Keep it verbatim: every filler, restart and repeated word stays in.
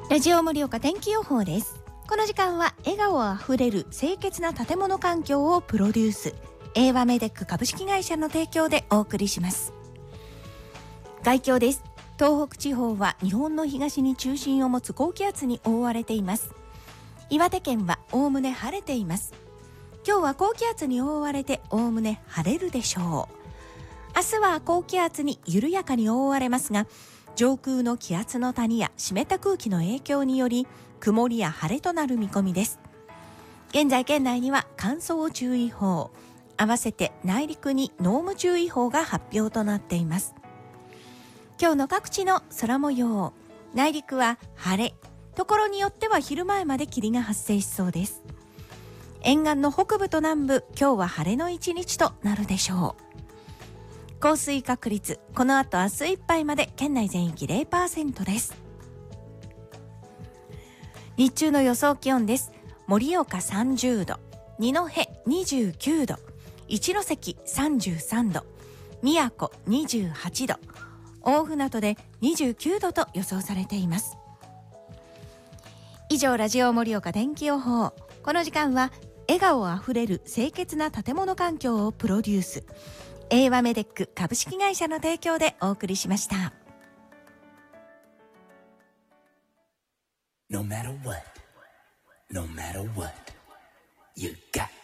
ラジオ盛岡天気予報です。この時間は笑顔あふれる清潔な建物環境をプロデュース、エーワメデック株式会社の提供でお送りします。概況です。東北地方は日本の東に中心を持つ高気圧に覆われています。岩手県はおおむね晴れています。今日は高気圧に覆われておおむね晴れるでしょう。明日は高気圧に緩やかに覆われますが、上空の気圧の谷や湿った空気の影響により曇りや晴れとなる見込みです。現在県内には乾燥注意報、合わせて内陸に濃霧注意報が発表となっています。今日の各地の空模様、内陸は晴れ、ところによっては昼前まで霧が発生しそうです。沿岸の北部と南部、今日は晴れの一日となるでしょう。降水確率、この後明日いっぱいまで県内全域 ゼロパーセント です。日中の予想気温です。盛岡さんじゅうど、二戸にじゅうきゅうど、一関さんじゅうさんど、宮古にじゅうはちど、大船渡でにじゅうきゅうどと予想されています。以上、ラジオ盛岡天気予報。この時間は笑顔あふれる清潔な建物環境をプロデュース、エーワメデック株式会社の提供でお送りしました。 No matter what, no matter what, you got